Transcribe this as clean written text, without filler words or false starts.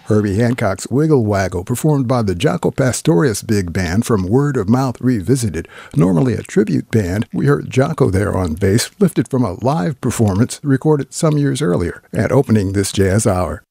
Herbie Hancock's Wiggle Waggle, performed by the Jaco Pastorius Big Band from Word of Mouth Revisited. Normally a tribute band, we heard Jaco there on bass, lifted from a live performance recorded some years earlier, and opening this jazz hour.